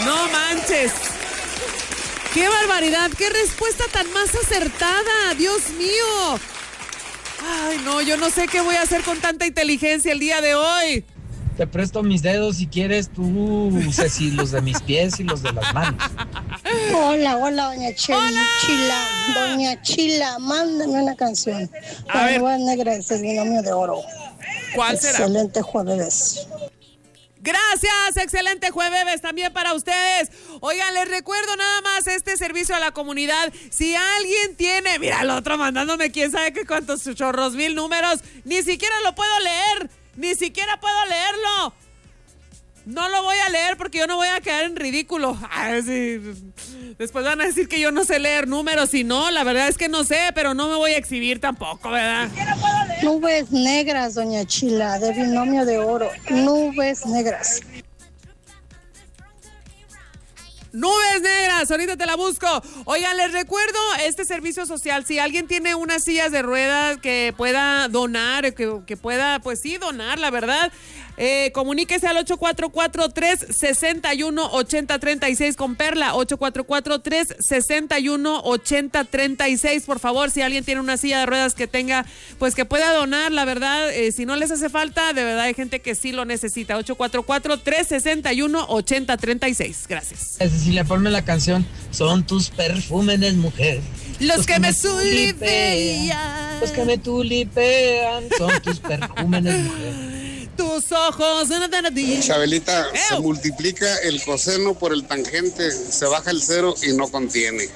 No manches. ¡Qué barbaridad! ¡Qué respuesta tan más acertada! ¡Dios mío! Ay, no, yo no sé qué voy a hacer con tanta inteligencia el día de hoy. Te presto mis dedos si quieres, tú Ceci, los de mis pies y los de las manos. Hola, doña Chila. Doña Chila, mándame una canción. A ver. La negra es el binomio de oro. ¿Cuál será? Excelente jueves. Gracias, excelente jueves también para ustedes. Oigan, les recuerdo nada más este servicio a la comunidad. Si alguien tiene, mira el otro mandándome quién sabe qué cuántos chorros mil números, ni siquiera lo puedo leer, ni siquiera puedo leerlo. No lo voy a leer porque yo no voy a quedar en ridículo. Ay, sí. Después van a decir que yo no sé leer números y no, la verdad es que no sé, pero no me voy a exhibir tampoco, ¿verdad? Nubes negras, doña Chila, de binomio de oro. Nubes negras. Nubes negras, ahorita te la busco. Oigan, les recuerdo este servicio social. Si alguien tiene unas sillas de ruedas que pueda donar, que pueda, pues sí, donar, la verdad. Comuníquese al 844-361-8036 con Perla, 844-361-8036, por favor, si alguien tiene una silla de ruedas que tenga, pues que pueda donar, la verdad, si no les hace falta, de verdad hay gente que sí lo necesita, 844-361-8036, gracias. Cecilia, ponme la canción, son tus perfúmenes, mujer. Los que me tulipean. Los que me tulipean, son tus perfúmenes, mujer. Tus ojos. Chabelita, se multiplica el coseno por el tangente, se baja el cero y no contiene.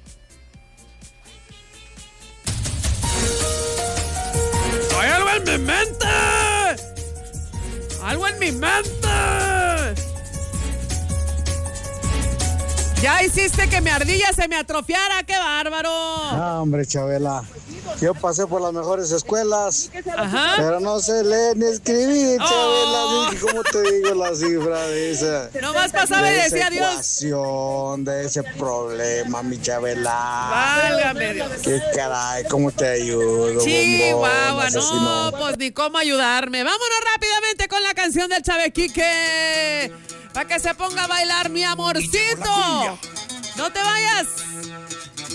¡Hay algo en mi mente! ¡Algo en mi mente! Ya hiciste que mi ardilla se me atrofiara, ¡qué bárbaro! Ah, hombre, Chabela. Yo pasé por las mejores escuelas, Ajá. pero no sé leer ni escribir, Chabela. ¿Cómo te digo la cifra de esa? Nomás pasaba y decía Dios. Ecuación, de ese problema, mi Chabela. Válgame Dios. Qué caray, ¿cómo te ayudo? Chihuahua, bombón, no, pues ni cómo ayudarme. Vámonos rápidamente con la canción del Chavequique. Para que se ponga a bailar mi amorcito. No te vayas.